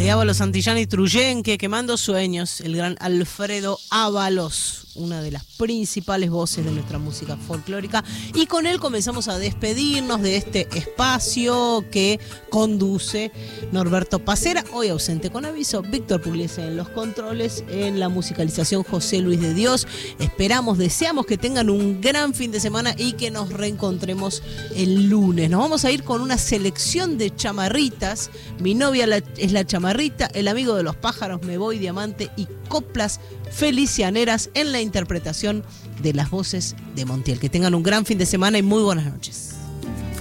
Ábalos, Santillán y Truyenque, Quemando Sueños, el gran Alfredo Ábalos, una de las principales voces de nuestra música folclórica. Y con él comenzamos a despedirnos de este espacio que conduce Norberto Pacera, hoy ausente con aviso, Víctor Pugliese en los controles, en la musicalización José Luis de Dios. Esperamos, deseamos que tengan un gran fin de semana y que nos reencontremos el lunes. Nos vamos a ir con una selección de chamarritas. Mi novia es la chamarrita, el amigo de los pájaros, Me Voy Diamante y coplas felicianeras en la interpretación de las voces de Montiel. Que tengan un gran fin de semana y muy buenas noches.